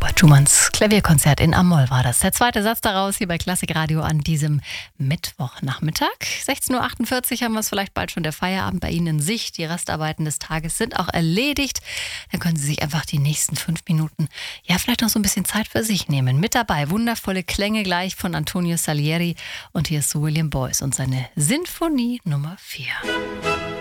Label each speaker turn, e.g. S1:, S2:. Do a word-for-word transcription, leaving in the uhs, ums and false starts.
S1: Robert Schumanns Klavierkonzert in A-Moll war das. Der zweite Satz daraus hier bei Klassikradio an diesem Mittwochnachmittag. sechzehn Uhr achtundvierzig haben wir es vielleicht bald schon der Feierabend bei Ihnen in Sicht. Die Restarbeiten des Tages sind auch erledigt. Dann können Sie sich einfach die nächsten fünf Minuten, ja vielleicht noch so ein bisschen Zeit für sich nehmen. Mit dabei wundervolle Klänge gleich von Antonio Salieri und hier ist William Boyce und seine Sinfonie Nummer vier.